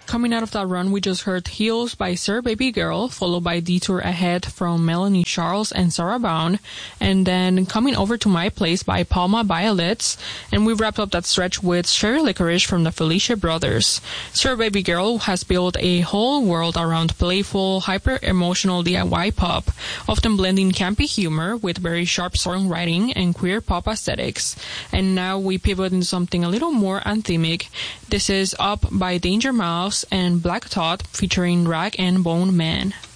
Coming out of that run, we just heard Heels by Sir Baby Girl, followed by Detour Ahead from Melanie Charles and Sarah Bound, and then Coming Over to My Place by Palma Violets, and we wrapped up that stretch with Cherry Licorice from the Felicia Brothers. Sir Baby Girl has built a whole world around playful, hyper-emotional DIY pop, often blending campy humor with very sharp songwriting and queer pop aesthetics. And now we pivot into something a little more anthemic. This is Up by Danger Mouse and Black Thought featuring Rag and Bone Man.